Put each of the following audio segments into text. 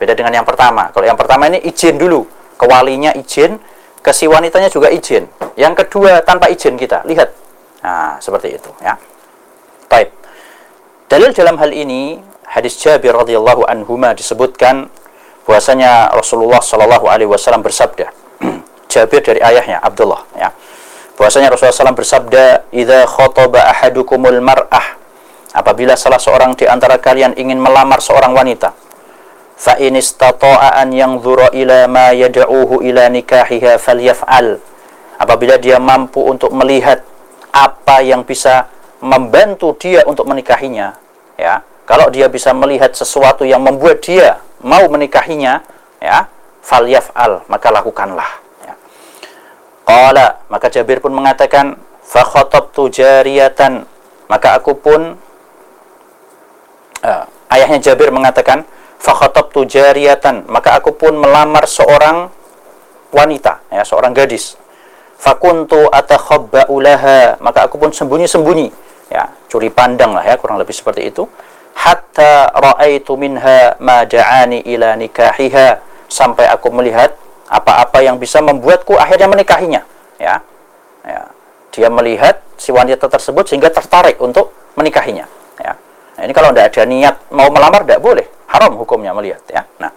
Beda dengan yang pertama. Kalau yang pertama ini izin dulu, ke walinya izin, ke si wanitanya juga izin. Yang kedua tanpa izin kita. Lihat. Nah, seperti itu ya. Baik. Dalil dalam hal ini hadis Jabir radhiyallahu anhuma disebutkan bahwasanya Rasulullah sallallahu alaihi wasallam bersabda. Jabir dari ayahnya Abdullah ya. Bahwasanya Rasulullah SAW bersabda, "Idza khataba ahadukumul mar'ah," apabila salah seorang di antara kalian ingin melamar seorang wanita, fa in istata'a an yanzura ila ma yad'uhu ila nikahiha falyaf'al. Apabila dia mampu untuk melihat apa yang bisa membantu dia untuk menikahinya, ya. Kalau dia bisa melihat sesuatu yang membuat dia mau menikahinya, ya, falyaf'al, maka lakukanlah. Ya. Qala, maka Jabir pun mengatakan, fa khatabtu jariyatan, maka aku pun ayahnya Jabir mengatakan, fa khatabtu jariyatan, maka aku pun melamar seorang wanita, ya, seorang gadis. Fakuntu atakhabba'u laha, maka aku pun sembunyi-sembunyi, ya, curi pandang lah ya, kurang lebih seperti itu. Hatta ra'aitu minha ma da'ani ila nikahiha, sampai aku melihat apa-apa yang bisa membuatku akhirnya menikahinya, ya. Ya. Dia melihat si wanita tersebut sehingga tertarik untuk menikahinya, ya. Nah, ini kalau tidak ada niat mau melamar tidak boleh, haram hukumnya melihat, ya. Nah,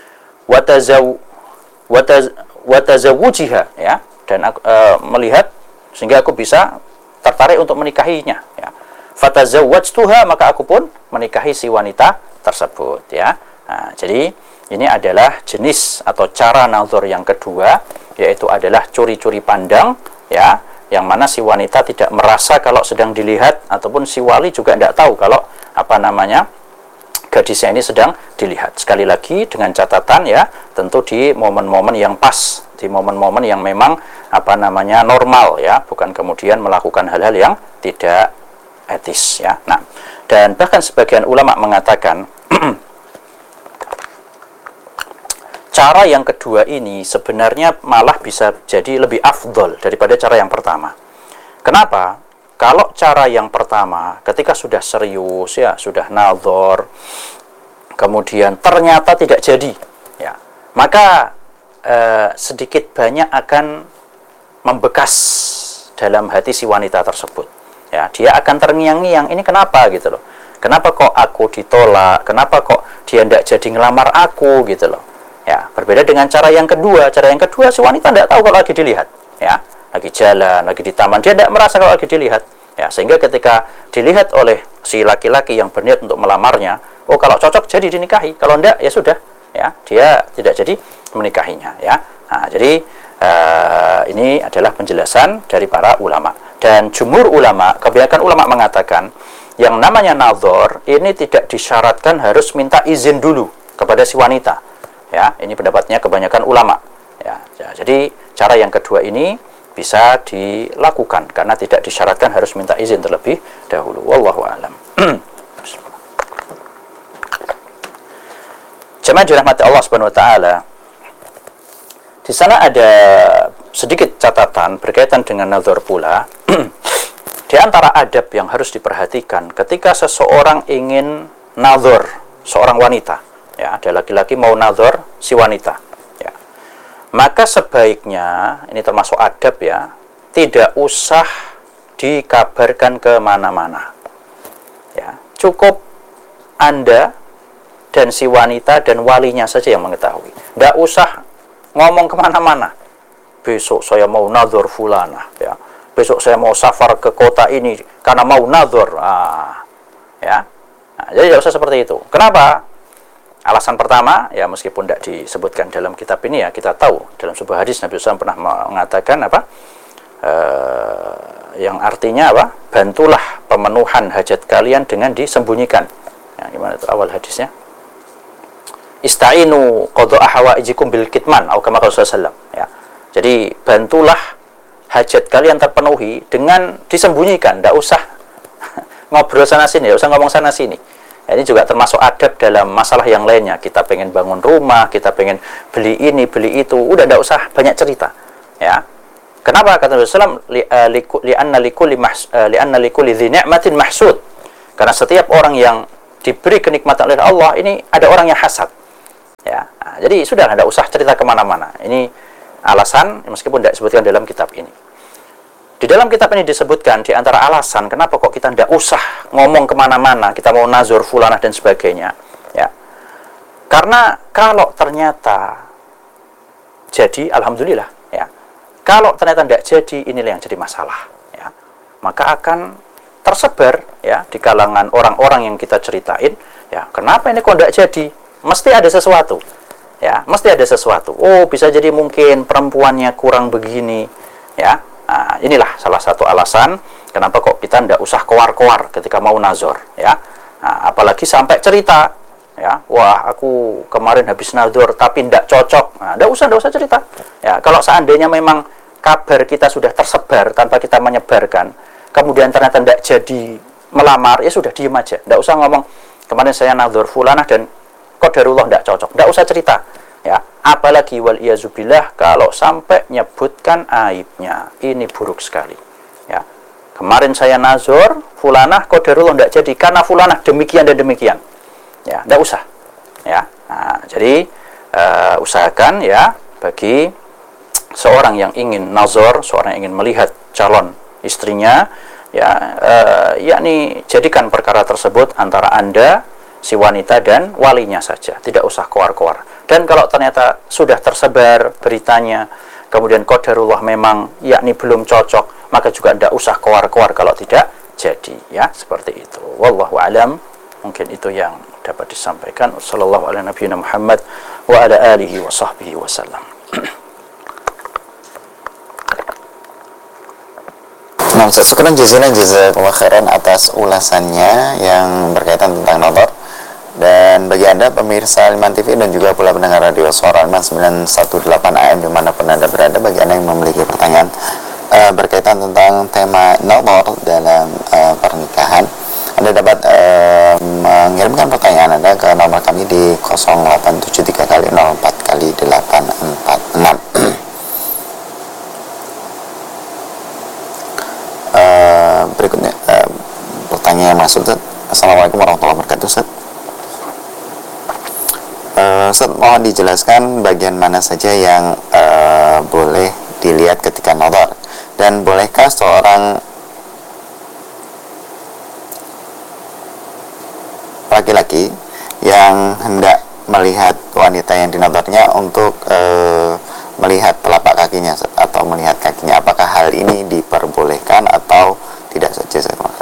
watazawujiha, ya, dan melihat sehingga aku bisa tertarik untuk menikahinya, ya. Fatazawwajtuha, maka aku pun menikahi si wanita tersebut, ya. Nah, jadi ini adalah jenis atau cara nazar yang kedua, yaitu adalah curi-curi pandang, ya, yang mana si wanita tidak merasa kalau sedang dilihat, ataupun si wali juga tidak tahu kalau gadisnya ini sedang dilihat. Sekali lagi dengan catatan, ya, tentu di momen-momen yang pas, di momen-momen yang memang normal, ya, bukan kemudian melakukan hal-hal yang tidak etis, ya. Nah, dan bahkan sebagian ulama mengatakan cara yang kedua ini sebenarnya malah bisa jadi lebih afdol daripada cara yang pertama. Kenapa? Kalau cara yang pertama, ketika sudah serius, ya, sudah nazar, kemudian ternyata tidak jadi, ya, maka sedikit banyak akan membekas dalam hati si wanita tersebut. Ya, dia akan terngiang-ngiang, ini kenapa gitu loh. Kenapa kok aku ditolak? Kenapa kok dia tidak jadi ngelamar aku gitu loh. Ya, berbeda dengan cara yang kedua. Cara yang kedua si wanita tidak tahu kalau lagi dilihat, ya, lagi jalan, lagi di taman, dia tidak merasa kalau lagi dilihat, ya, sehingga ketika dilihat oleh si laki-laki yang berniat untuk melamarnya, oh kalau cocok jadi dinikahi, kalau tidak ya sudah, ya, dia tidak jadi menikahinya, ya. Nah, jadi ini adalah penjelasan dari para ulama, dan jumhur ulama, kebanyakan ulama mengatakan yang namanya nazar ini tidak disyaratkan harus minta izin dulu kepada si wanita. Ya, ini pendapatnya kebanyakan ulama. Ya, jadi cara yang kedua ini bisa dilakukan karena tidak disyaratkan harus minta izin terlebih dahulu. Wallahu a'lam. Jemaah dirahmati Allah Subhanahu wa taala. Di sana ada sedikit catatan berkaitan dengan nazar pula. Di antara adab yang harus diperhatikan ketika seseorang ingin nazar seorang wanita, ya, ada laki-laki mau nazar si wanita, ya, maka sebaiknya, ini termasuk adab, ya, tidak usah dikabarkan kemana-mana, ya, cukup Anda dan si wanita dan walinya saja yang mengetahui, tidak usah ngomong kemana-mana. Besok saya mau nazar fulanah, ya, besok saya mau safar ke kota ini karena mau nazar, ya. Nah, jadi tidak usah seperti itu. Kenapa? Alasan pertama, ya, meskipun tidak disebutkan dalam kitab ini, ya, kita tahu dalam sebuah hadis Nabi SAW pernah mengatakan yang artinya apa? Bantulah pemenuhan hajat kalian dengan disembunyikan. Ya, gimana itu awal hadisnya? Ista'inu qada'a hawaijikum bil kitman, atau kama qala sallallahu, ya. Jadi bantulah hajat kalian terpenuhi dengan disembunyikan, tidak usah ngobrol sana sini, tidak usah ngomong sana sini. Ya, ini juga termasuk adab dalam masalah yang lainnya. Kita pengen bangun rumah, kita pengen beli ini, beli itu, udah tidak usah banyak cerita, ya. Kenapa? Kata Rasulullah SAW, li'anna likulli dzi ni'matin mahsud. Karena setiap orang yang diberi kenikmatan oleh Allah, ini ada orang yang hasad. Ya, Jadi sudah, tidak usah cerita kemana-mana. Ini alasan, meskipun tidak disebutkan dalam kitab ini. Di dalam kitab ini disebutkan, di antara alasan kenapa kok kita tidak usah ngomong kemana-mana, kita mau nazur fulanah dan sebagainya, ya. Karena kalau ternyata jadi, alhamdulillah, ya. Kalau ternyata tidak jadi, inilah yang jadi masalah, ya. Maka akan tersebar, ya, di kalangan orang-orang yang kita ceritain, ya. Kenapa ini kok tidak jadi? Mesti ada sesuatu, ya. Mesti ada sesuatu. Oh, bisa jadi mungkin perempuannya kurang begini, ya. Nah, inilah salah satu alasan kenapa kok kita tidak usah koar-koar ketika mau nazor, ya. Nah, apalagi sampai cerita, ya, wah aku kemarin habis nazor tapi tidak cocok. Nah, tidak usah cerita. Ya, kalau seandainya memang kabar kita sudah tersebar tanpa kita menyebarkan, kemudian ternyata tidak jadi melamar, ya sudah, diem aja. Tidak usah ngomong kemarin saya nazor fulanah dan qadarullah tidak cocok. Tidak usah cerita. Ya, apalagi waliyazubillah kalau sampai nyebutkan aibnya, ini buruk sekali, ya. Kemarin saya nazor fulanah qadarullah tidak jadi karena fulanah demikian dan demikian, ya. Tidak usah, ya. Nah, jadi usahakan, ya, bagi seorang yang ingin nazor, seorang yang ingin melihat calon istrinya, ya, yakni jadikan perkara tersebut antara Anda, si wanita, dan walinya saja, tidak usah koar-koar. Dan kalau ternyata sudah tersebar beritanya, kemudian qadarullah memang yakni belum cocok, maka juga tidak usah koar-koar kalau tidak jadi, ya, seperti itu. Wallahu a'lam. Mungkin itu yang dapat disampaikan. Wassallallahu ala nabiyina Muhammad wa ala alihi wa sahbihi wasallam. Nah, Ustaz, syukran jazilan jazakallahu khairan atas ulasannya yang berkaitan tentang nazar. Dan bagi Anda pemirsa Al-Iman TV dan juga pula pendengar radio Suara Al-Iman 918 AM dimanapun Anda berada, bagi Anda yang memiliki pertanyaan berkaitan tentang tema nazar dalam pernikahan, Anda dapat mengirimkan pertanyaan Anda ke nomor kami di 0873 04 846. Berikutnya pertanyaan yang masuk, Ustaz. Assalamualaikum warahmatullahi wabarakatuh, Ustaz. Ustaz, mohon dijelaskan bagian mana saja yang boleh dilihat ketika nazar, dan bolehkah seorang laki-laki yang hendak melihat wanita yang dinazarnya untuk melihat telapak kakinya atau melihat kakinya, apakah hal ini diperbolehkan atau tidak saja?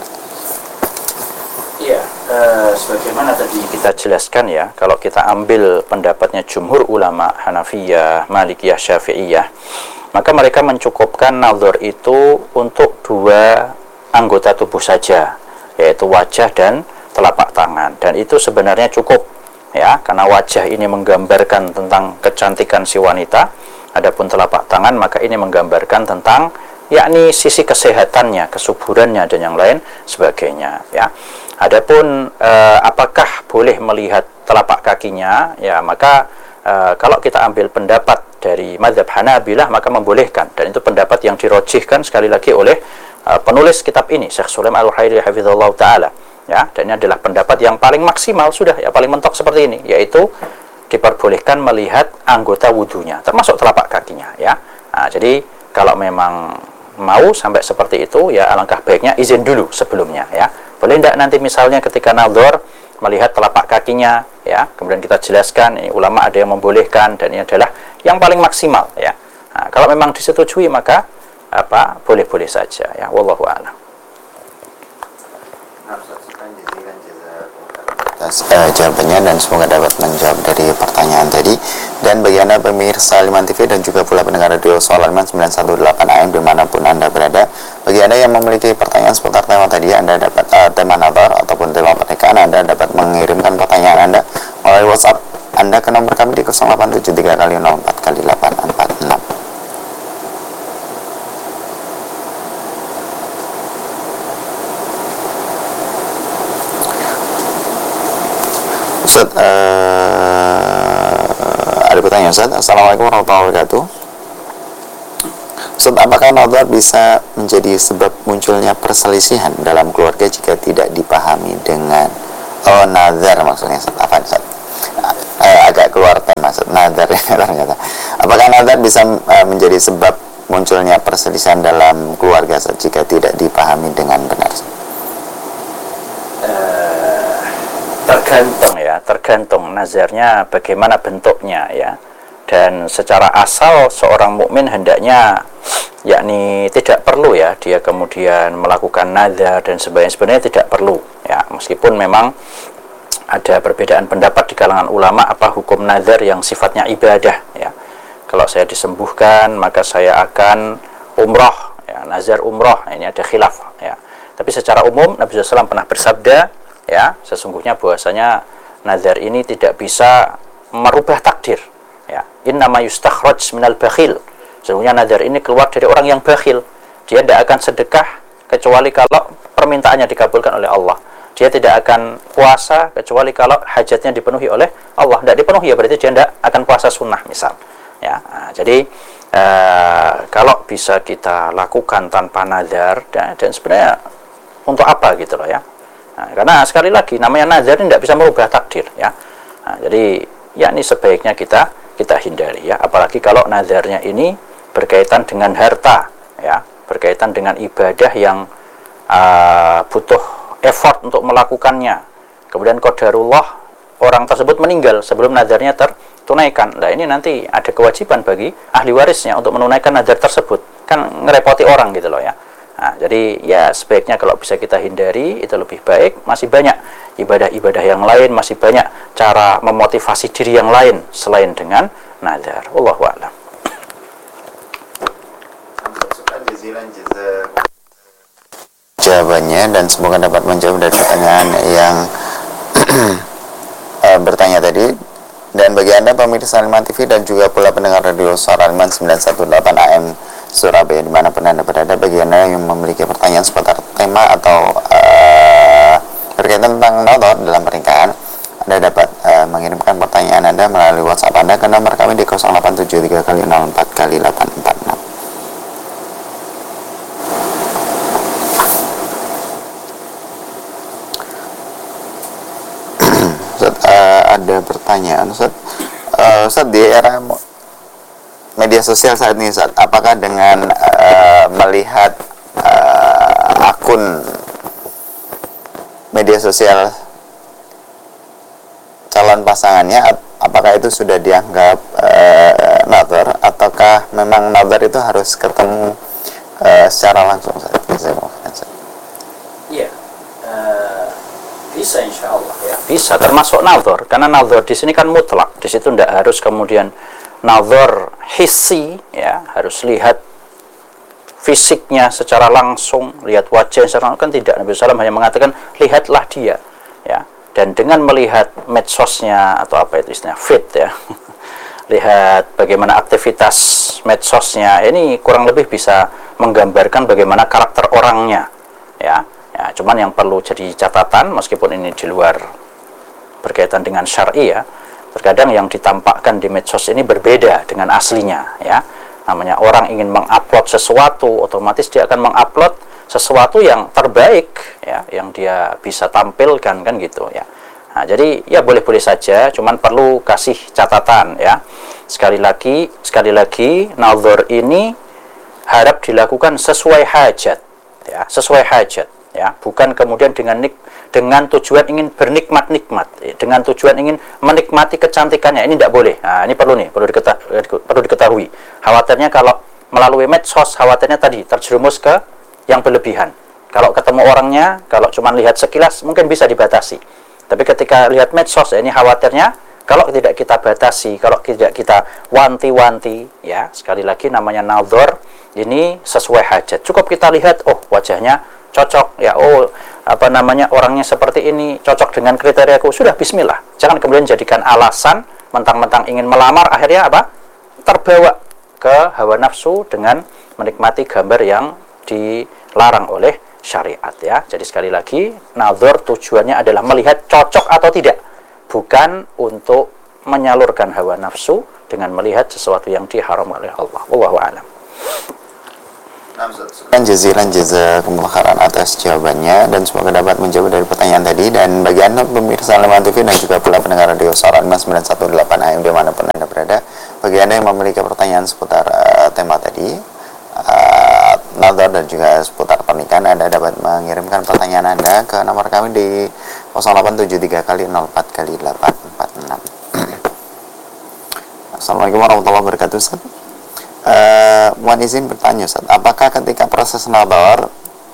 Iya, sebagaimana tadi kita jelaskan, ya, kalau kita ambil pendapatnya jumhur ulama Hanafiyah, Malikiyah, Syafi'iyah, maka mereka mencukupkan nazar itu untuk dua anggota tubuh saja, yaitu wajah dan telapak tangan, dan itu sebenarnya cukup, ya, karena wajah ini menggambarkan tentang kecantikan si wanita, adapun telapak tangan maka ini menggambarkan tentang yakni sisi kesehatannya, kesuburannya, dan yang lain sebagainya, ya. Adapun apakah boleh melihat telapak kakinya, ya, maka kalau kita ambil pendapat dari mazhab Hanabilah maka membolehkan, dan itu pendapat yang dirojihkan sekali lagi oleh penulis kitab ini, Syekh Sulaim Al-Ruhaili hafizallahu taala, ya, dan ini adalah pendapat yang paling maksimal, sudah, ya, paling mentok seperti ini, yaitu diperbolehkan melihat anggota wudunya termasuk telapak kakinya, ya. Nah, jadi kalau memang mau sampai seperti itu, ya, alangkah baiknya izin dulu sebelumnya, ya. Boleh tidak nanti misalnya ketika nazar melihat telapak kakinya, ya, kemudian kita jelaskan, ini ulama ada yang membolehkan dan ini adalah yang paling maksimal, ya. Nah, kalau memang disetujui maka boleh-boleh saja, ya. Wallahu a'lam. Atas jawabannya, dan semoga dapat menjawab dari pertanyaan tadi. Dan bagi Anda pemirsa Al-Iman TV dan juga pula pendengar radio Suara Al-Iman 918 AM dimanapun Anda berada, bagi Anda yang memiliki pertanyaan seputar tema tadi, Anda dapat tema nazar ataupun tema pernikahan, Anda dapat mengirimkan pertanyaan Anda melalui WhatsApp Anda ke nomor kami di 0873 04 846. Ustaz, ada pertanyaan, Ustaz. Assalamualaikum warahmatullahi wabarakatuh. Ustaz, apakah nazar bisa menjadi sebab munculnya perselisihan dalam keluarga jika tidak dipahami dengan nazar, maksudnya Ustaz, apa Ustaz? Agak keluar tema, Ustaz. Nazar bisa menjadi sebab munculnya perselisihan dalam keluarga Ustaz, jika tidak dipahami dengan benar? Tergantung nazarnya bagaimana bentuknya ya. Dan secara asal seorang mukmin hendaknya yakni tidak perlu ya dia kemudian melakukan nazar dan sebagainya, sebenarnya tidak perlu ya, meskipun memang ada perbedaan pendapat di kalangan ulama apa hukum nazar yang sifatnya ibadah ya. Kalau saya disembuhkan maka saya akan umroh ya, nazar umroh, ini ada khilaf ya. Tapi secara umum Nabi SAW pernah bersabda ya, sesungguhnya bahwasanya nazar ini tidak bisa merubah takdir ya. Innama yustakhraj minal bakhil, sesungguhnya nazar ini keluar dari orang yang bakhil. Dia tidak akan sedekah kecuali kalau permintaannya dikabulkan oleh Allah. Dia tidak akan puasa kecuali kalau hajatnya dipenuhi oleh Allah. Tidak dipenuhi ya berarti dia tidak akan puasa sunnah misal ya. Nah, jadi kalau bisa kita lakukan tanpa nazar dan sebenarnya untuk apa gitu loh ya. Nah, karena sekali lagi namanya nazar ini tidak bisa merubah takdir ya. Nah, jadi ya ini sebaiknya kita hindari ya, apalagi kalau nazarnya ini berkaitan dengan harta ya, berkaitan dengan ibadah yang butuh effort untuk melakukannya, kemudian qadarullah orang tersebut meninggal sebelum nazarnya tertunaikan. Nah ini nanti ada kewajiban bagi ahli warisnya untuk menunaikan nazar tersebut, kan ngerepoti orang gitu loh ya. Nah, jadi ya sebaiknya kalau bisa kita hindari itu lebih baik. Masih banyak ibadah-ibadah yang lain, masih banyak cara memotivasi diri yang lain selain dengan nazar. Wallahu a'lam. Jawabannya, dan semoga dapat menjawab dari pertanyaan yang bertanya tadi. Dan bagi Anda pemirsa Al-Iman TV dan juga pula pendengar radio Suara Al-Iman 918 AM Surabaya dimanapun Anda berada, bagi Anda yang memiliki pertanyaan seputar tema atau berkaitan tentang nazar dalam pernikahan, Anda dapat mengirimkan pertanyaan Anda melalui WhatsApp Anda ke nomor kami di 0873 kali 04 kali 846. Ustaz, ada pertanyaan Ustaz. Ustaz, di era media sosial saat ini Ustaz, apakah dengan melihat akun media sosial calon pasangannya, apakah itu sudah dianggap nazar, ataukah memang nazar itu harus ketemu secara langsung Ustaz? Iya, bisa insya Allah ya. Bisa termasuk nazar, karena nazar di sini kan mutlak. Di situ tidak harus kemudian nazar hissi ya, harus lihat fisiknya secara langsung, lihat wajah secara langsung, kan tidak. Nabi SAW hanya mengatakan lihatlah dia ya. Dan dengan melihat medsosnya atau apa itu istilahnya feed ya, lihat bagaimana aktivitas medsosnya, ini kurang lebih bisa menggambarkan bagaimana karakter orangnya ya. Ya, cuman yang perlu jadi catatan, meskipun ini di luar berkaitan dengan syar'i ya, terkadang yang ditampakkan di medsos ini berbeda dengan aslinya ya. Namanya orang ingin mengupload sesuatu, otomatis dia akan mengupload sesuatu yang terbaik ya, yang dia bisa tampilkan kan gitu ya. Nah, jadi ya boleh-boleh saja, cuman perlu kasih catatan ya. Sekali lagi nazar ini harap dilakukan sesuai hajat ya, sesuai hajat ya, bukan kemudian dengan tujuan ingin bernikmat-nikmat, dengan tujuan ingin menikmati kecantikannya, ini tidak boleh. Nah, ini perlu diketahui. Khawatirnya kalau melalui medsos, khawatirnya tadi terjerumus ke yang berlebihan. Kalau ketemu orangnya, kalau cuma lihat sekilas mungkin bisa dibatasi. Tapi ketika lihat medsos, ini khawatirnya kalau tidak kita batasi, kalau tidak kita wanti-wanti, ya sekali lagi namanya nazar ini sesuai hajat. Cukup kita lihat, oh wajahnya cocok ya, oh apa namanya orangnya seperti ini, cocok dengan kriteriaku, sudah bismillah. Jangan kemudian jadikan alasan mentang-mentang ingin melamar, akhirnya apa? Terbawa ke hawa nafsu dengan menikmati gambar yang dilarang oleh syariat ya. Jadi sekali lagi, nazar tujuannya adalah melihat cocok atau tidak, bukan untuk menyalurkan hawa nafsu dengan melihat sesuatu yang diharam oleh Allah. Wallahu a'lam. Jazakumullah khairan atas jawabannya, dan semoga dapat menjawab dari pertanyaan tadi. Dan bagi Anda pemirsa Al-Iman TV dan juga pula pendengar radio Suara Al-Iman 918 AM dimanapun Anda berada, bagi Anda yang memiliki pertanyaan seputar tema tadi, nadhar dan juga seputar pernikahan, Anda dapat mengirimkan pertanyaan Anda ke nomor kami di 0873 kali 04 kali 846. Assalamualaikum warahmatullahi wabarakatuh, Ustaz. Mohon izin bertanya, Ustaz, apakah ketika proses nadhar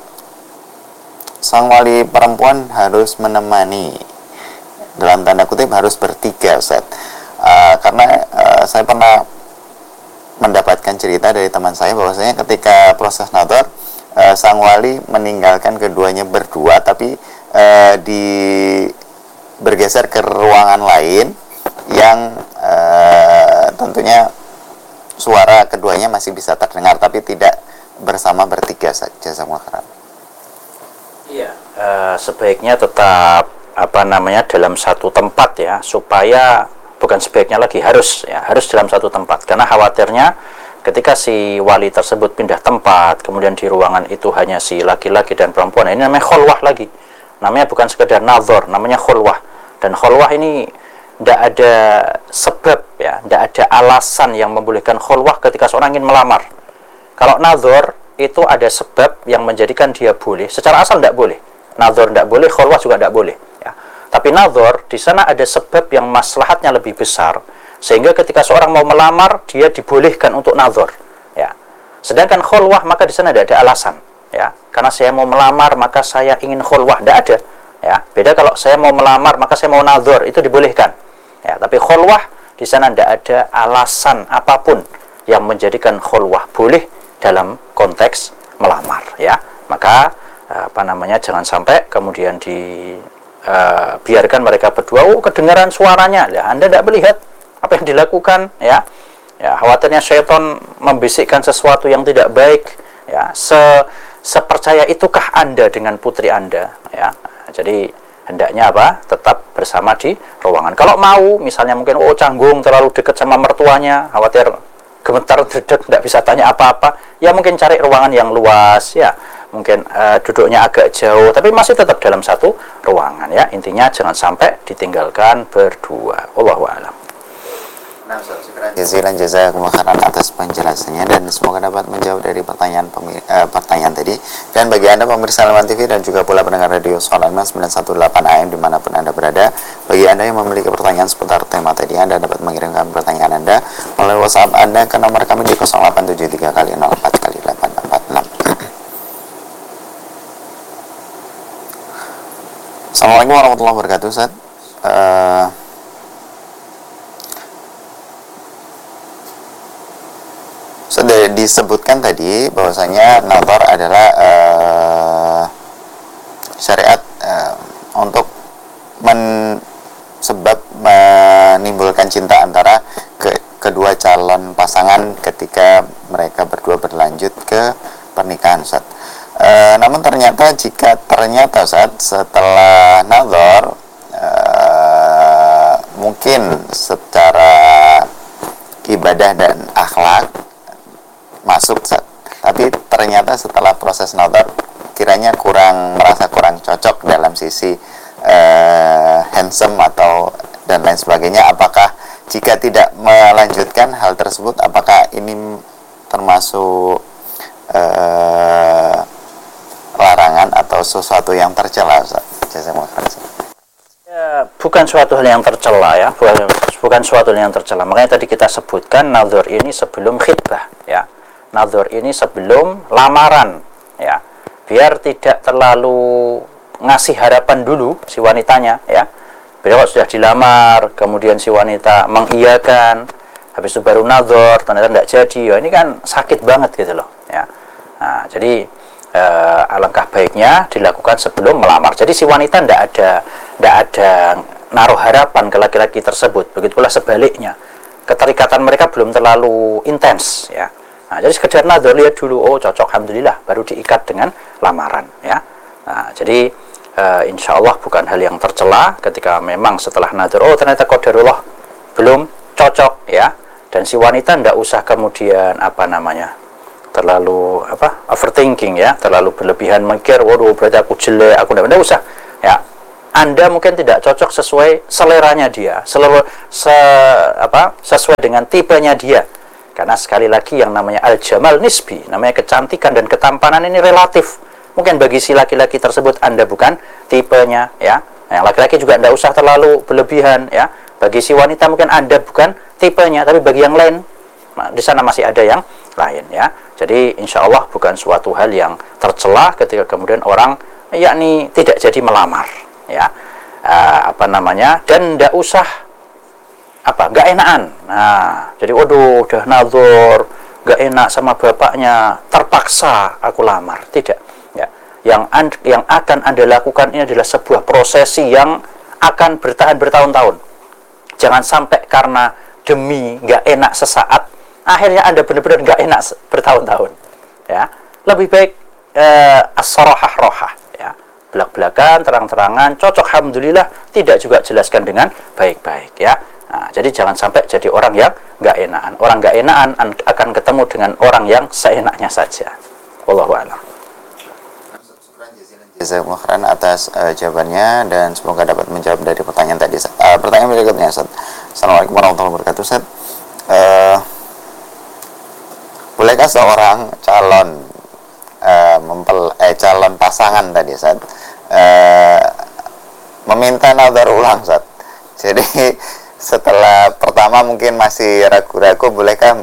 sang wali perempuan harus menemani, dalam tanda kutip harus bertiga, Ustaz? Karena saya pernah mendapatkan cerita dari teman saya bahwasanya ketika proses nadhar sang wali meninggalkan keduanya berdua, tapi bergeser ke ruangan lain yang tentunya suara keduanya masih bisa terdengar, tapi tidak bersama bertiga saja. Iya, sebaiknya tetap dalam satu tempat ya, supaya bukan sebaiknya lagi, harus dalam satu tempat, karena khawatirnya ketika si wali tersebut pindah tempat, kemudian di ruangan itu hanya si laki-laki dan perempuan, ini namanya khulwah lagi, namanya bukan sekedar nadhar, namanya khulwah. Dan khulwah ini tidak ada sebab ya, tidak ada alasan yang membolehkan khulwah ketika seorang ingin melamar. Kalau nadhar itu ada sebab yang menjadikan dia boleh, secara asal tidak boleh. Nadhar tidak boleh, khulwah juga tidak boleh ya. Tapi nadhar di sana ada sebab yang maslahatnya lebih besar, sehingga ketika seorang mau melamar dia dibolehkan untuk nadhar ya. Sedangkan khulwah maka di sana tidak ada alasan ya, karena saya mau melamar maka saya ingin khulwah, tidak ada ya. Beda kalau saya mau melamar maka saya mau nadhar, itu dibolehkan ya. Tapi khulwah di sana tidak ada alasan apapun yang menjadikan khulwah boleh dalam konteks melamar ya. Maka jangan sampai kemudian biarkan mereka berdua, kedengaran suaranya ya, Anda tidak melihat apa yang dilakukan ya. Ya, khawatirnya syaitan membisikkan sesuatu yang tidak baik ya. Sepercaya itukah Anda dengan putri Anda ya. Jadi hendaknya tetap bersama di ruangan. Kalau mau misalnya mungkin canggung terlalu dekat sama mertuanya, khawatir gemetar dedek tidak bisa tanya apa-apa ya, mungkin cari ruangan yang luas ya, mungkin duduknya agak jauh tapi masih tetap dalam satu ruangan ya. Intinya jangan sampai ditinggalkan berdua. Wallahu a'lam. Jazakallahu khairan atas penjelasannya, dan semoga dapat menjawab dari pertanyaan tadi. Dan bagi Anda pemirsa Al-Iman TV dan juga pula pendengar radio Suara Al-Iman 918 AM dimanapun Anda berada, bagi Anda yang memiliki pertanyaan seputar tema tadi, Anda dapat mengirimkan pertanyaan Anda melalui WhatsApp Anda ke nomor kami di 0873 kali 04 kali 846. Assalamualaikum warahmatullahi wabarakatuh, Ustaz. Sudah disebutkan tadi bahwasanya nadhar adalah syariat untuk sebab menimbulkan cinta antara kedua calon pasangan ketika mereka berdua berlanjut ke pernikahan, Ustaz. Namun jika ternyata Ustaz, setelah nadhar mungkin secara ibadah dan akhlak masuk, tapi ternyata setelah proses nadhar kiranya merasa kurang cocok dalam sisi handsome atau dan lain sebagainya, apakah jika tidak melanjutkan hal tersebut, apakah ini termasuk larangan atau sesuatu yang tercela? Ya, bukan suatu hal yang tercela ya, bukan suatu hal yang tercela. Makanya tadi kita sebutkan nadhar ini sebelum khitbah ya. Nadhar ini sebelum lamaran ya, biar tidak terlalu ngasih harapan dulu si wanitanya ya. Bila kalau sudah dilamar kemudian si wanita mengiyakan, habis itu baru nadhar ternyata tidak jadi ya, ini kan sakit banget gitu loh ya. Nah, jadi alangkah baiknya dilakukan sebelum melamar. Jadi si wanita tidak ada naruh harapan ke laki-laki tersebut. Begitu pula sebaliknya, keterikatan mereka belum terlalu intens ya. Nah, jadi sekedar nadhar, lihat dulu, cocok, alhamdulillah, baru diikat dengan lamaran ya. Nah, jadi insya Allah bukan hal yang tercela ketika memang setelah nadhar ternyata qadarullah belum cocok ya, dan si wanita tidak usah kemudian terlalu overthinking ya, terlalu berlebihan mikir, waduh berarti aku jelek, aku tidak usah ya. Anda mungkin tidak cocok sesuai seleranya dia, sesuai dengan tipenya dia. Karena sekali lagi yang namanya al-jamal nisbi, namanya kecantikan dan ketampanan ini relatif. Mungkin bagi si laki-laki tersebut Anda bukan tipenya, ya. Yang laki-laki juga tidak usah terlalu berlebihan, ya. Bagi si wanita mungkin Anda bukan tipenya, tapi bagi yang lain, nah, di sana masih ada yang lain, ya. Jadi insya Allah bukan suatu hal yang tercela ketika kemudian orang yakni tidak jadi melamar, ya. Dan tidak usah nggak enakan. Nah, jadi waduh udah nazar nggak enak sama bapaknya, terpaksa aku lamar. Tidak, ya. Yang akan Anda lakukan ini adalah sebuah prosesi yang akan bertahan bertahun-tahun. Jangan sampai karena demi nggak enak sesaat akhirnya Anda benar-benar nggak enak bertahun-tahun, ya. Lebih baik as-sarahah rohah, ya. Belak-belakan, terang-terangan, cocok alhamdulillah, tidak juga jelaskan dengan baik-baik, ya. Nah, jadi jangan sampai jadi orang yang nggak enakan. Orang nggak enakan akan ketemu dengan orang yang seenaknya saja. Wallahu a'lam. Jazakumullah khairan atas jawabannya, dan semoga dapat menjawab dari pertanyaan tadi. Pertanyaan berikutnya, Ustaz. Assalamualaikum warahmatullahi wabarakatuh, Ustaz. Bolehkah seorang calon pasangan tadi, Ustaz, meminta nazar ulang, Ustaz? Jadi setelah pertama mungkin masih ragu-ragu, bolehkah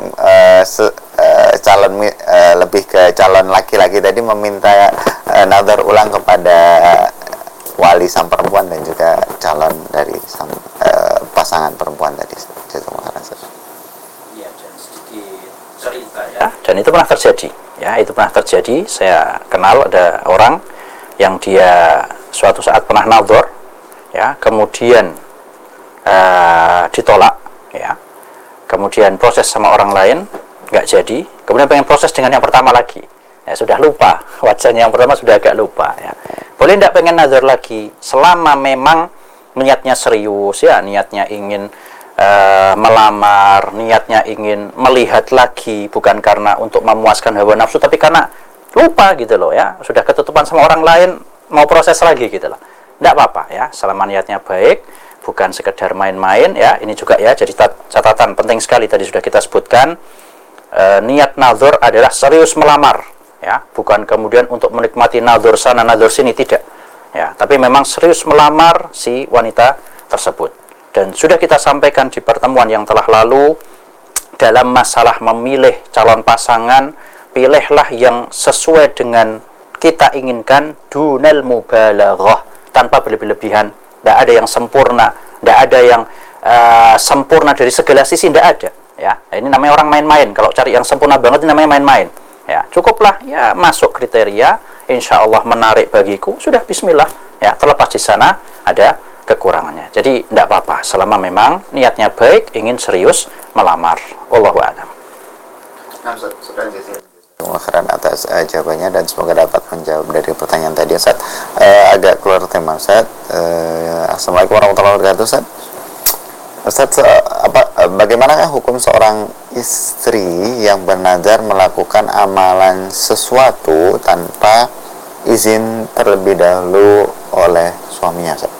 lebih ke calon laki-laki tadi meminta nazar ulang kepada wali sang perempuan dan juga calon dari sang pasangan perempuan tadi? Iya, dan sedikit cerita, ya. Dan itu pernah terjadi, ya. Itu pernah terjadi. Saya kenal ada orang yang dia suatu saat pernah nazar, ya, kemudian ditolak, ya. Kemudian proses sama orang lain nggak jadi, kemudian pengen proses dengan yang pertama lagi, ya, sudah lupa wajahnya yang pertama, sudah agak lupa, ya. Boleh tidak pengen nazar lagi selama memang niatnya serius, ya, niatnya ingin melamar, niatnya ingin melihat lagi, bukan karena untuk memuaskan hawa nafsu, tapi karena lupa gitu loh, ya, sudah ketutupan sama orang lain, mau proses lagi gitu loh. Tidak apa-apa, ya, selama niatnya baik, bukan sekedar main-main, ya. Ini juga, ya, jadi catatan penting sekali tadi sudah kita sebutkan, niat nazar adalah serius melamar, ya, bukan kemudian untuk menikmati nazar sana nazar sini, tidak, ya, tapi memang serius melamar si wanita tersebut. Dan sudah kita sampaikan di pertemuan yang telah lalu, dalam masalah memilih calon pasangan, pilihlah yang sesuai dengan kita inginkan, dunal mubalaghah, tanpa berlebihan. Tidak ada yang sempurna, tidak ada yang sempurna dari segala sisi, tidak ada, ya. Ini namanya orang main-main. Kalau cari yang sempurna banget ini namanya main-main, ya. Cukuplah, ya, masuk kriteria, insya Allah menarik bagiku, sudah bismillah, ya. Terlepas di sana ada kekurangannya, jadi tidak apa-apa selama memang niatnya baik, ingin serius melamar. Wallahu a'lam. Terima kasih atas jawabannya, dan semoga dapat menjawab dari pertanyaan tadi, Ustaz. Agak keluar tema, Ustaz. Assalamualaikum warahmatullahi wabarakatuh, Ustaz. Ustaz, bagaimanakah hukum seorang istri yang bernazar melakukan amalan sesuatu tanpa izin terlebih dahulu oleh suaminya, Ustaz?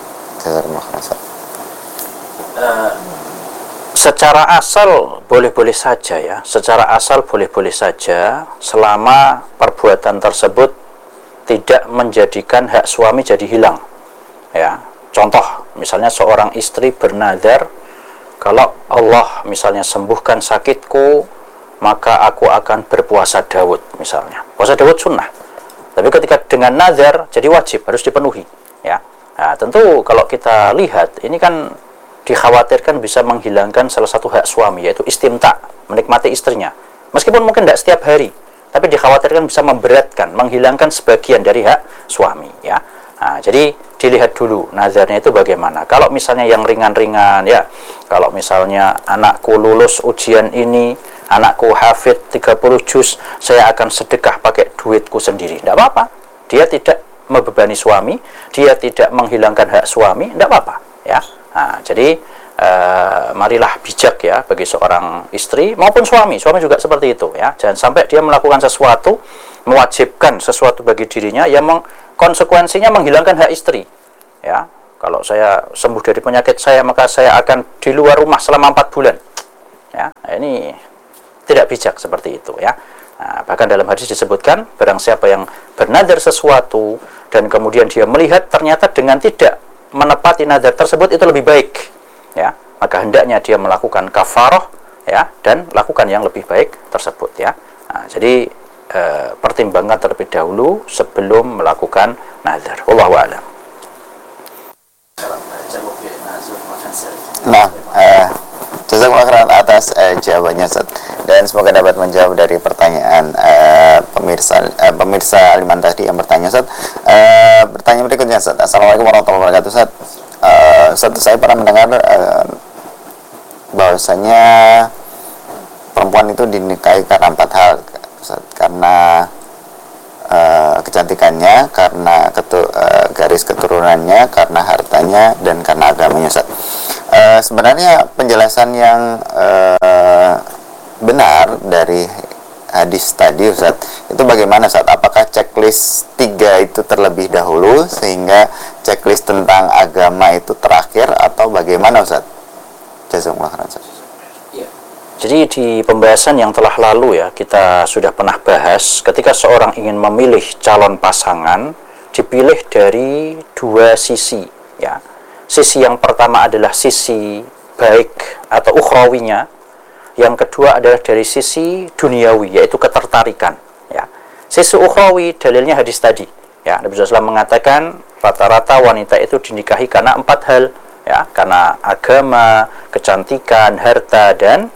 Secara asal boleh-boleh saja, ya. Secara asal boleh-boleh saja selama perbuatan tersebut tidak menjadikan hak suami jadi hilang, ya. Contoh, misalnya seorang istri bernazar, kalau Allah misalnya sembuhkan sakitku, maka aku akan berpuasa Daud, misalnya. Puasa Daud sunnah, tapi ketika dengan nazar jadi wajib, harus dipenuhi, ya. Nah, tentu kalau kita lihat ini kan dikhawatirkan bisa menghilangkan salah satu hak suami, yaitu istimta, menikmati istrinya. Meskipun mungkin tidak setiap hari, tapi dikhawatirkan bisa memberatkan, menghilangkan sebagian dari hak suami, ya. Nah, jadi dilihat dulu nazarnya itu bagaimana. Kalau misalnya yang ringan-ringan, ya, kalau misalnya anakku lulus ujian ini, anakku hafid 30 juz, saya akan sedekah pakai duitku sendiri, tidak apa-apa. Dia tidak membebani suami, dia tidak menghilangkan hak suami, tidak apa-apa, ya. Nah, jadi marilah bijak, ya, bagi seorang istri maupun suami juga seperti itu, ya. Jangan sampai dia melakukan sesuatu, mewajibkan sesuatu bagi dirinya yang konsekuensinya menghilangkan hak istri, ya. kalau saya sembuh dari penyakit saya maka saya akan di luar rumah selama 4 bulan. Ya, ini tidak bijak seperti itu ya. Nah, bahkan dalam hadis disebutkan barang siapa yang bernadar sesuatu dan kemudian dia melihat ternyata dengan tidak menepati nadar tersebut itu lebih baik, ya, maka hendaknya dia melakukan kafarah ya dan lakukan yang lebih baik tersebut ya. Nah, jadi pertimbangkan terlebih dahulu sebelum melakukan nazar. Wallahu a'lam. Nah, jazakumullah khairan atas jawabannya, Ustaz. Dan semoga dapat menjawab dari pertanyaan pemirsa Aliman tadi yang bertanya, Ustaz. Bertanya berikutnya, Ustaz. Assalamualaikum warahmatullahi wabarakatuh, Ustaz. Ustaz, saya pernah mendengar bahwasanya perempuan itu dinikahi karena 4 hal, Ustaz. Karena kecantikannya, karena garis keturunannya, karena hartanya, dan karena agamanya, Ustaz. Sebenarnya penjelasan yang benar dari hadis tadi, Ustaz, itu bagaimana, Ustaz? Apakah checklist 3 itu terlebih dahulu sehingga checklist tentang agama itu terakhir, atau bagaimana, Ustaz? Jazakumullah khairan, Ustaz. Jadi di pembahasan yang telah lalu ya, kita sudah pernah bahas ketika seorang ingin memilih calon pasangan, dipilih dari 2 sisi ya. Sisi yang pertama adalah sisi baik atau ukhrawinya, yang kedua adalah dari sisi duniawi, yaitu ketertarikan ya. Sisi ukhrawi dalilnya hadis tadi ya. Nabi SAW mengatakan rata-rata wanita itu dinikahi karena 4 hal ya, karena agama, kecantikan, harta, dan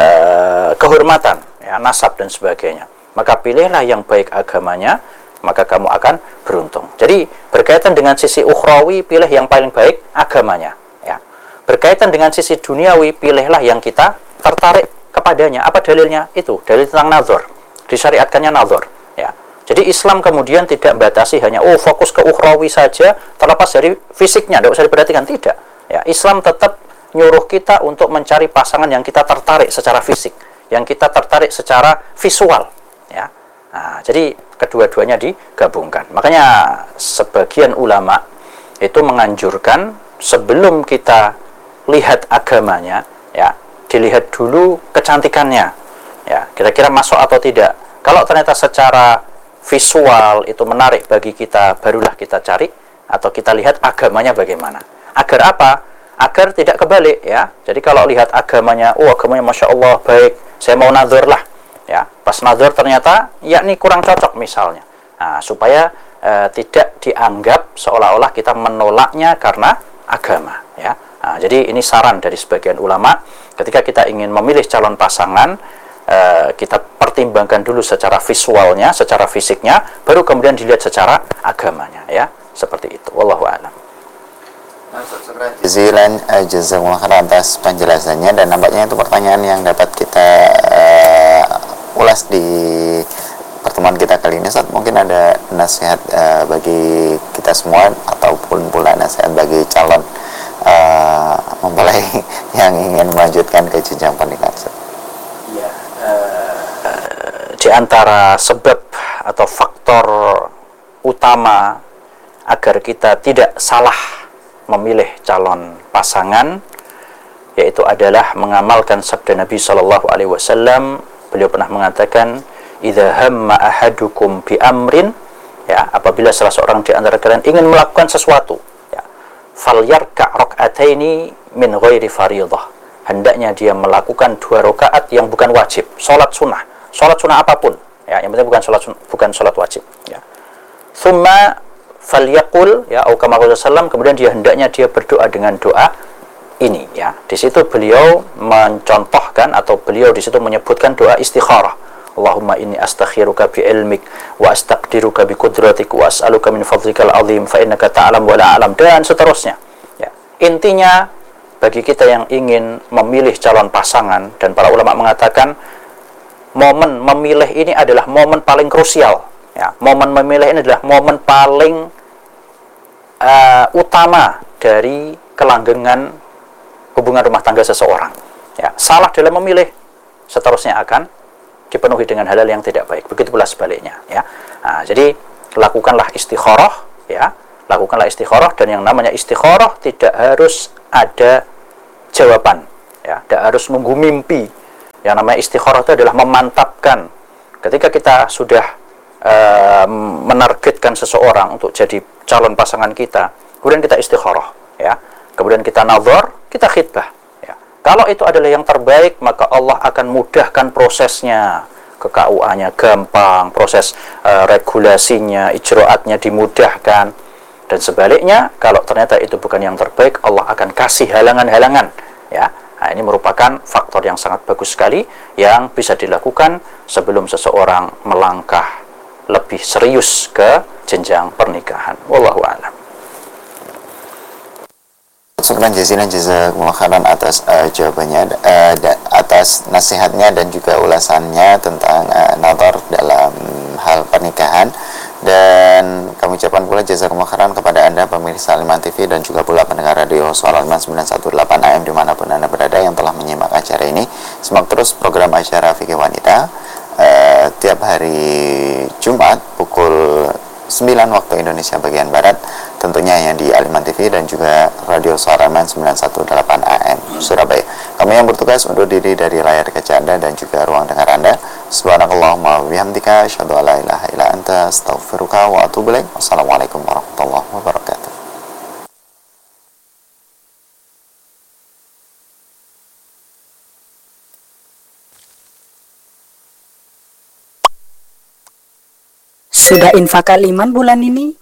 kehormatan ya, nasab dan sebagainya. Maka pilihlah yang baik agamanya, maka kamu akan beruntung. Jadi berkaitan dengan sisi ukhrawi, pilih yang paling baik agamanya ya. Berkaitan dengan sisi duniawi, pilihlah yang kita tertarik kepadanya. Apa dalilnya? Itu dalil tentang nazar, disyariatkannya nazar ya. Jadi Islam kemudian tidak membatasi hanya fokus ke ukhrawi saja terlepas dari fisiknya, tidak usah diperhatikan, tidak ya. Islam tetap nyuruh kita untuk mencari pasangan yang kita tertarik secara fisik, yang kita tertarik secara visual ya. Nah, jadi kedua-duanya digabungkan. Makanya sebagian ulama itu menganjurkan sebelum kita lihat agamanya ya, dilihat dulu kecantikannya ya, kira-kira masuk atau tidak. Kalau ternyata secara visual itu menarik bagi kita, barulah kita cari atau kita lihat agamanya bagaimana. Agar apa? Agar tidak kebalik ya. Jadi kalau lihat agamanya, agamanya Masya Allah baik, saya mau nazar lah ya. Pas nazar ternyata yakni kurang cocok misalnya. Nah, supaya tidak dianggap seolah-olah kita menolaknya karena agama ya. Nah, jadi ini saran dari sebagian ulama, ketika kita ingin memilih calon pasangan, kita pertimbangkan dulu secara visualnya, secara fisiknya, baru kemudian dilihat secara agamanya ya. Seperti itu. Wallahu a'lam. Jazakumullah khairan atas penjelasannya, dan nampaknya itu pertanyaan yang dapat kita ulas di pertemuan kita kali ini, Ustaz. Mungkin ada nasihat bagi kita semua ataupun pula nasihat bagi calon mempelai yang ingin melanjutkan ke jenjang pernikahan, Ustaz. Ya, di antara sebab atau faktor utama agar kita tidak salah memilih calon pasangan, yaitu adalah mengamalkan sabda Nabi SAW. Beliau pernah mengatakan, idza hamma ahadukum bi amrin ya, apabila salah seorang di antara kalian ingin melakukan sesuatu ya, falyarka' rak'ataini min ghairi fardhah, hendaknya dia melakukan 2 rakaat yang bukan wajib, salat sunnah apapun ya, yang penting bukan salat wajib ya. Tsumma falyaqul ya, au kama qala sallam, kemudian hendaknya dia berdoa dengan doa ini ya. Di situ beliau mencontohkan atau beliau di situ menyebutkan doa istikharah. Allahumma inni astakhiruka bi ilmik wa astaqdiruka bi qudratik wa as'aluka min fadlikal azim fa innaka ta'lam wa la a'lam, dan seterusnya ya. Intinya bagi kita yang ingin memilih calon pasangan, dan para ulama mengatakan momen memilih ini adalah momen paling krusial ya. Momen memilih ini adalah momen paling utama dari kelanggengan hubungan rumah tangga seseorang ya. Salah dalam memilih, seterusnya akan dipenuhi dengan hal-hal yang tidak baik. Begitu pula sebaliknya ya. Nah, jadi lakukanlah istikharah ya, lakukanlah istikharah. Dan yang namanya istikharah tidak harus ada jawaban, ya, tidak harus nunggu mimpi. Yang namanya istikharah itu adalah memantapkan. Ketika kita sudah menargetkan seseorang untuk jadi calon pasangan kita, kemudian kita istikharah, ya, kemudian kita nazar, kita khitbah, ya. Kalau itu adalah yang terbaik, maka Allah akan mudahkan prosesnya. Ke KUA-nya gampang, proses regulasinya, ijraatnya dimudahkan. Dan sebaliknya, kalau ternyata itu bukan yang terbaik, Allah akan kasih halangan-halangan, ya. Nah, ini merupakan faktor yang sangat bagus sekali yang bisa dilakukan sebelum seseorang melangkah lebih serius ke jenjang pernikahan. Wallahu a'lam. Syukran jazilan jazakumullah khairan atas jawabannya, atas nasihatnya dan juga ulasannya tentang nazar dalam hal pernikahan. Dan kami ucapkan pula jazakumullah khairan kepada Anda pemirsa Al-Iman TV dan juga pula pendengar radio Suara Al-Iman 918 AM dimanapun Anda berada yang telah menyimak acara ini. Semak terus program acara Fikih Wanita tiap hari Jumat pukul 9 waktu Indonesia bagian Barat, tentunya yang di Al-Iman TV dan juga Radio Suara Al-Iman 918 AM Surabaya. Kami yang bertugas undur diri dari layar kaca Anda dan juga ruang dengar Anda. Subhanakallahumma wa bihamdika asyhadu an la ilaha illa anta astaghfiruka wa atubu ilaik. Wassalamualaikum warahmatullahi wabarakatuh. Sudah infak Al-Iman bulan ini?